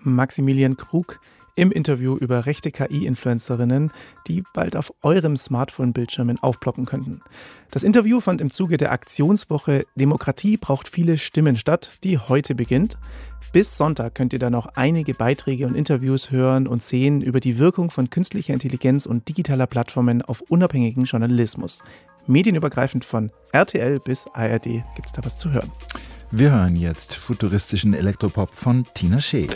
Maximilian Krug im Interview über rechte KI-Influencerinnen, die bald auf eurem Smartphone-Bildschirmen aufploppen könnten. Das Interview fand im Zuge der Aktionswoche Demokratie braucht viele Stimmen statt, die heute beginnt. Bis Sonntag könnt ihr da noch einige Beiträge und Interviews hören und sehen über die Wirkung von künstlicher Intelligenz und digitaler Plattformen auf unabhängigen Journalismus. Medienübergreifend von RTL bis ARD gibt's da was zu hören. Wir hören jetzt futuristischen Elektropop von Tina Shea.